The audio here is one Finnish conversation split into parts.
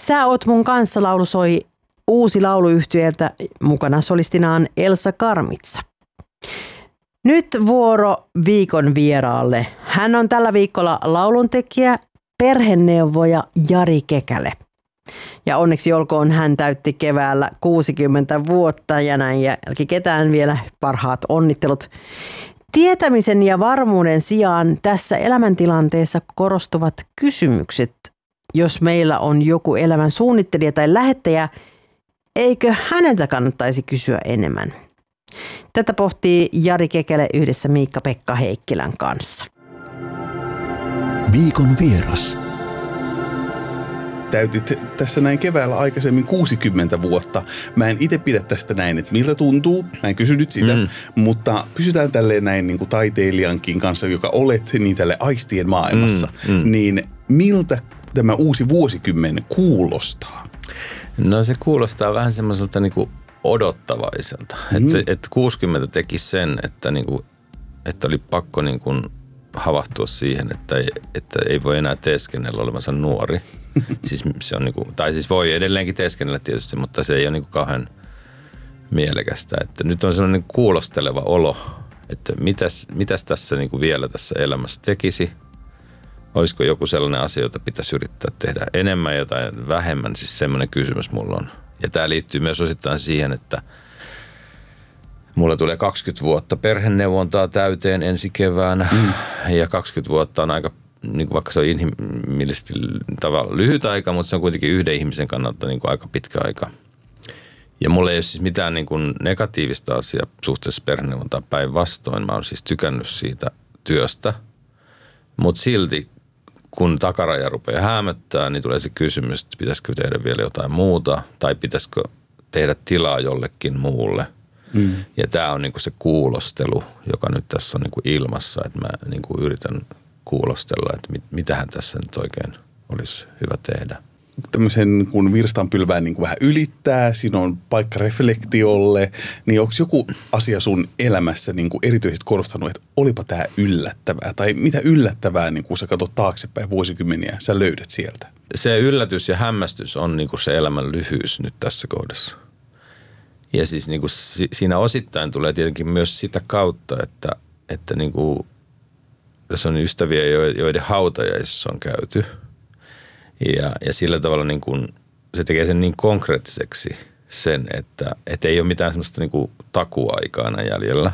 Sä oot mun kanssa -laulu soi uusi lauluyhtyeltä, mukana solistinaan Elsa Karmitsa. Nyt vuoro viikon vieraalle. Hän on tällä viikolla lauluntekijä, perheneuvoja Jari Kekälä. Ja onneksi olkoon, hän täytti keväällä 60 vuotta ja näin jälkiketään vielä parhaat onnittelut. Tietämisen ja varmuuden sijaan tässä elämäntilanteessa korostuvat kysymykset. Jos meillä on joku elämän suunnittelija tai lähettäjä, eikö häneltä kannattaisi kysyä enemmän? Tätä pohtii Jari Kekälä yhdessä Miikka-Pekka Heikkilän kanssa. Viikon vieras. Täytit tässä näin keväällä aikaisemmin 60 vuotta. Mä en itse pidä tästä näin, että miltä tuntuu. Mä en kysynyt sitä, mutta pysytään tälleen näin niin kuin taiteilijankin kanssa, joka olet niin tälle aistien maailmassa. Niin miltä tämä uusi vuosikymmen kuulostaa? No se kuulostaa vähän semmoiselta niin kuin odottavaiselta. Että 60 teki sen, että oli pakko niin kuin havahtua siihen, että ei voi enää teeskennellä olevansa nuori. Siis se on niinku, tai siis voi edelleenkin teeskennellä tietysti, mutta se ei ole niinku kauhean mielekästä. Että nyt on sellainen kuulosteleva olo, että mitäs tässä niinku vielä tässä elämässä tekisi. Olisiko joku sellainen asia, jota pitäisi yrittää tehdä enemmän, jotain vähemmän. Siis semmoinen kysymys mulla on. Ja tämä liittyy myös osittain siihen, että mulla tulee 20 vuotta perheneuvontaa täyteen ensi keväänä. Ja 20 vuotta on aika, niin vaikka se on inhimillisesti tavallaan lyhyt aika, mutta se on kuitenkin yhden ihmisen kannalta niin kuin aika pitkä aika. Ja mulla ei ole siis mitään niin kuin negatiivista asiaa suhteessa perheneuvontaan, päinvastoin. Mä oon siis tykännyt siitä työstä. Mutta silti, kun takaraja rupeaa häämöttää, niin tulee se kysymys, että pitäisikö tehdä vielä jotain muuta tai pitäisikö tehdä tilaa jollekin muulle. Ja tämä on niinku se kuulostelu, joka nyt tässä on niinku ilmassa, että mä niinku yritän kuulostella, että mitähän tässä nyt oikein olisi hyvä tehdä. Tämmöisen kun virstanpylvään niin kuin vähän ylittää, siinä on paikka reflektiolle, niin onko joku asia sun elämässä niin kuin erityisesti korostanut, että olipa tämä yllättävää? Tai mitä yllättävää, niin kun sä katsot taaksepäin vuosikymmeniä, sä löydät sieltä? Se yllätys ja hämmästys on niin kuin se elämän lyhyys nyt tässä kohdassa. Ja siis niin kuin siinä osittain tulee tietenkin myös sitä kautta, että niin kuin tässä on ystäviä, joiden hautajaisissa on käyty. Ja sillä tavalla niin kuin se tekee sen niin konkreettiseksi sen, että ei ole mitään semmoista niin kuin takuaikaa jäljellä.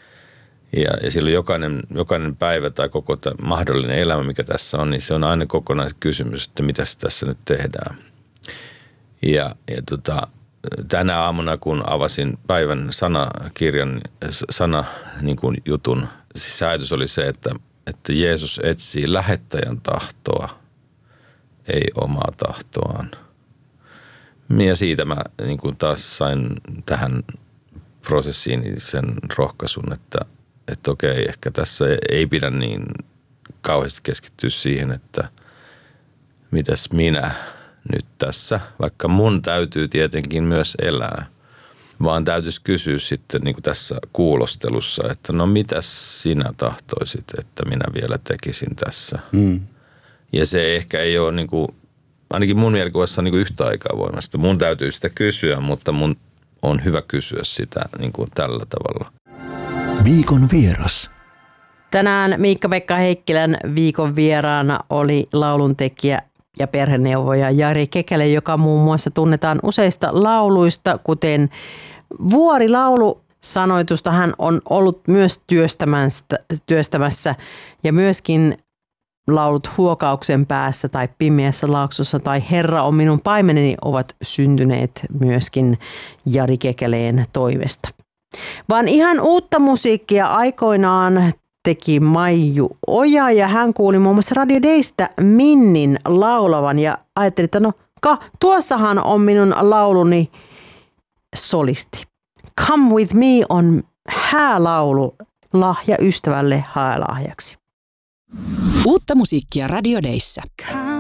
Ja silloin jokainen päivä tai koko mahdollinen elämä, mikä tässä on, niin se on aina kokonaiskysymys, että mitä tässä nyt tehdään. Ja tänä aamuna, kun avasin päivän sanakirjan, niin kuin jutun, siis ajatus oli se, että Jeesus etsii lähettäjän tahtoa, ei omaa tahtoaan. Ja siitä mä niin kuin taas sain tähän prosessiin sen rohkaisun, että okei, ehkä tässä ei pidä niin kauheasti keskittyä siihen, että mitäs minä nyt tässä, vaikka mun täytyy tietenkin myös elää, vaan täytyisi kysyä sitten niin kuin tässä kuulostelussa, että no mitäs sinä tahtoisit, että minä vielä tekisin tässä. Ja se ehkä ei ole, niin kuin, ainakin mun mielikuvassa on niin kuin yhtä aikaa voimasta. Mun täytyy sitä kysyä, mutta mun on hyvä kysyä sitä niin kuin tällä tavalla. Viikon vieras. Tänään Miikka-Pekka Heikkilän viikon vieraana oli lauluntekijä ja perheneuvoja Jari Kekälä, joka muun muassa tunnetaan useista lauluista, kuten Vuorilaulu. Sanoitusta hän on ollut myös työstämässä ja myöskin laulut Huokauksen päässä tai Pimeässä laaksossa tai Herra on minun paimeneni ovat syntyneet myöskin Jari Kekälän toivesta. Vaan ihan uutta musiikkia aikoinaan teki Maiju Oja ja hän kuuli muun muassa Radio Daystä Minnin laulavan ja ajatteli, että tuossahan on minun lauluni solisti. Come with me on häälaulu lahja ystävälle haelahjaksi. Uutta musiikkia Radio Dayssä.